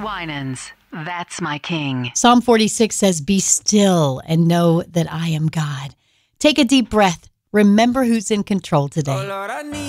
Winans, That's My King. Psalm 46 says, "Be still and know that I am God." Take a deep breath. Remember who's in control today.